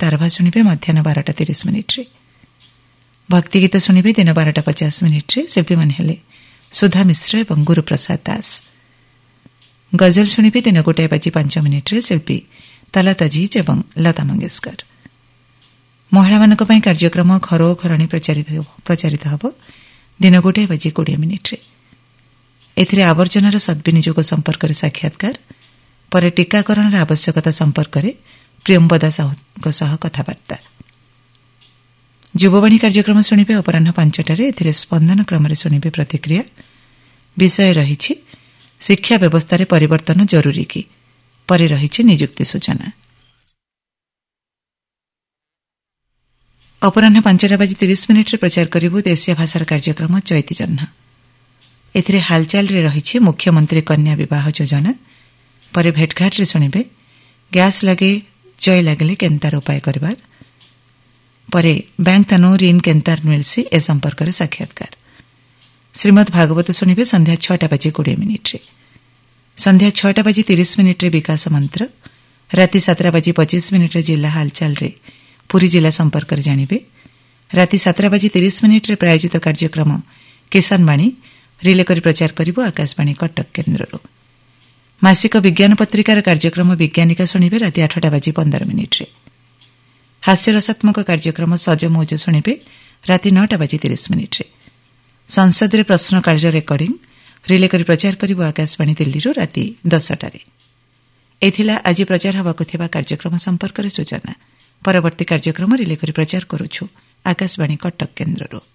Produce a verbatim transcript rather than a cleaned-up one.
तारभा शुणिबे मध्याह्न बारटा तीस मिनिट रे। भक्तिगीत शुणिबे दिन बारटा पचास मिनिट रे। शिल्पी मान हेले सुधा मिश्र एवं गुरुप्रसाद दास। गजल शुणिबे दिन गोटाए बाजी पांच मिनिट रे। शिल्पी तलत अजीज एवं लता मंगेशकर। महिला मानक पई कार्यक्रम घरो घरणी प्रचारित प्रचारित हबो दिन गोटाए बाजी बीस मिनिट रे। एथिरे आवर्जनार सद्विनियोग संपर्क रे साक्षात्कार पर टीकाकरण आवश्यकता संपर्क में प्रियंवदा साहू सह कथबार्ता। युववाणी कार्यक्रम शुणिबे अपराह पांचटार। एथिरे स्पंदन क्रम शुणिबे प्रतिक्रिया। विषय रही शिक्षा व्यवस्था रे परिवर्तन जरूरी कि परे रही नियुक्ति सूचना। अपराह पांचटा बाजी तीस मिनिट रे प्रचार करिबु देशीय भाषार कार्यक्रम चैती जह्न। एथिरे हालचाल रे रही मुख्यमंत्री कन्या विवाह योजना पर भेटघाट रे शुणिबे गैस लगे जय लगले केन्तार उपाय करबार परे बैंक तानो ऋण केन्तार मिलसी ए संपर्क रे साक्षात्कार। श्रीमद भागवत शुणिबे संध्या छटा बाजी बीस मिनिट रे। संध्या छटा बाजी तीस मिनिट रे विकास मंत्र। राति सातटा बाजी पच्चीस मिनिट रे जिला हालचाल रे पुरी जिला संपर्क रे जानिबे। राति सातटा बाजी तीस मिनिट रे प्रायोजित कार्यक्रम किसान बाणी रिले करी प्रचार करिबो आकाशवाणी कटक केन्द्ररो। मासिक विज्ञान पत्रिकार कार्यक्रम विज्ञानिका शुणिबे राति आठटा बाजी पंदर मिनिट रे। हास्यरसात्मक कार्यक्रम सज मौज शुणिबे राति नौटा बाजी तीस मिनिट रे। संसद रे प्रश्नकालीर रेकर्डिंग रिले करी प्रचार करिबो आकाशवाणी दिल्लीरो राति दसटारे। एथिला आज प्रचार हबाकु थिबा कार्यक्रम संपर्क रे सूचना। परवर्ती कार्यक्रम रिले करी प्रचार करूछु आकाशवाणी कटक केन्द्ररो।